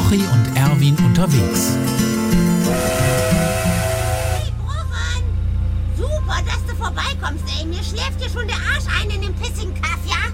Lochi und Erwin unterwegs. Hey, Roman! Super, dass du vorbeikommst, ey. Mir schläft dir schon der Arsch ein in dem pissigen Kaff, ja?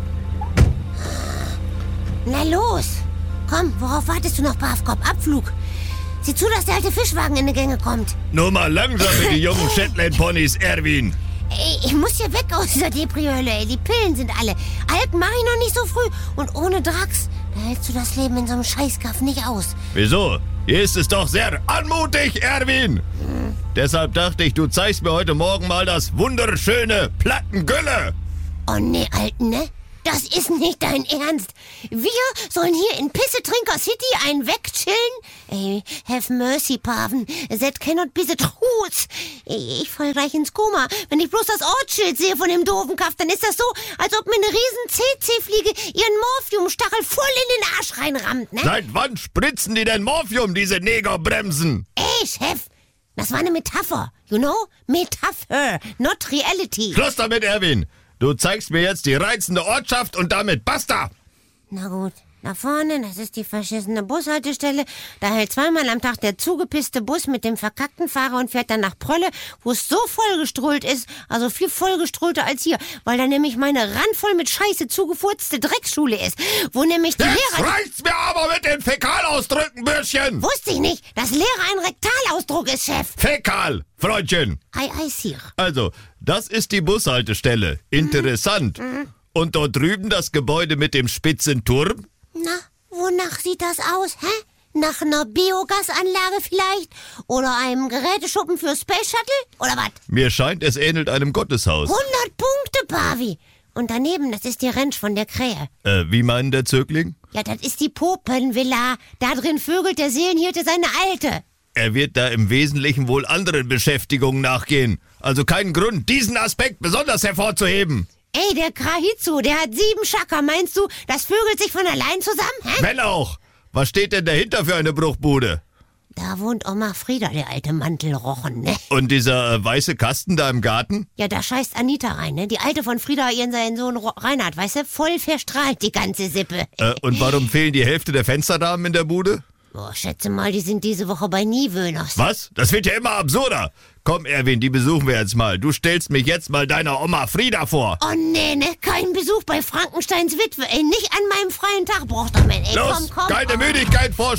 Na los! Komm, worauf wartest du noch, Bravkopf? Abflug! Sieh zu, dass der alte Fischwagen in die Gänge kommt. Nur mal langsam mit die jungen Shetland-Ponys, Erwin. Ey, ich muss hier weg aus dieser Depri-Hölle, ey. Die Pillen sind alle. Alk mach ich noch nicht so früh. Und ohne Drax, da hältst du das Leben in so einem Scheißkaff nicht aus. Wieso? Hier ist es doch sehr anmutig, Erwin. Deshalb dachte ich, du zeigst mir heute Morgen mal das wunderschöne Plattengülle. Oh nee, Alten, ne? Das ist nicht dein Ernst. Wir sollen hier in Pissetrinker City einen wegchillen? Ey, have mercy, Paven. That cannot be the truth. Ich fall gleich ins Koma. Wenn ich bloß das Ortsschild sehe von dem doofen Kaff, dann ist das so, als ob mir eine riesen CC-Fliege ihren Morphiumstachel voll in den Arsch reinrammt, ne? Seit wann spritzen die denn Morphium, diese Negerbremsen? Ey, Chef, das war eine Metapher. You know? Metapher, not reality. Schluss damit, Erwin. Du zeigst mir jetzt die reizende Ortschaft und damit basta. Na gut, da vorne, das ist die verschissene Bushaltestelle. Da hält zweimal am Tag der zugepisste Bus mit dem verkackten Fahrer und fährt dann nach Prölle, wo es so vollgeströhlt ist, also viel vollgeströhlter als hier, weil da nämlich meine randvoll mit Scheiße zugefurzte Drecksschule ist, wo nämlich die Jetzt Lehrer... reicht's mir aber mit den Fäkalausdrücken, Bürschchen. Wusste ich nicht, dass Lehrer ein Rektalausdruck ist, Chef. Fäkal, Freundchen. Ei, Sir. Also, das ist die Bushaltestelle. Interessant. Und dort drüben das Gebäude mit dem spitzen Turm? Na, wonach sieht das aus, hä? Nach einer Biogasanlage vielleicht? Oder einem Geräteschuppen für Space Shuttle? Oder was? Mir scheint, es ähnelt einem Gotteshaus. 100 Punkte, Pavi. Und daneben, das ist die Ranch von der Krähe. Wie meinen der Zögling? Ja, das ist die Popenvilla. Da drin vögelt der Seelenhirte seine Alte. Er wird da im Wesentlichen wohl anderen Beschäftigungen nachgehen. Also keinen Grund, diesen Aspekt besonders hervorzuheben. Ey, der Krahizu, der hat 7 Schacker. Meinst du, das vögelt sich von allein zusammen, hä? Wenn auch. Was steht denn dahinter für eine Bruchbude? Da wohnt Oma Frieda, der alte Mantelrochen, ne? Und dieser weiße Kasten da im Garten? Ja, da scheißt Anita rein, ne? Die Alte von Frieda, seinen Sohn Reinhard, weißt du? Voll verstrahlt, die ganze Sippe. Und warum fehlen die Hälfte der Fensterdamen in der Bude? Boah, schätze mal, die sind diese Woche bei Niewöhners. Was? Das wird ja immer absurder. Komm, Erwin, die besuchen wir jetzt mal. Du stellst mich jetzt mal deiner Oma Frieda vor. Oh nee, ne? Kein Besuch bei Frankensteins Witwe, ey. Nicht an meinem freien Tag, braucht doch man, ey. Los, Komm. keine Müdigkeit vor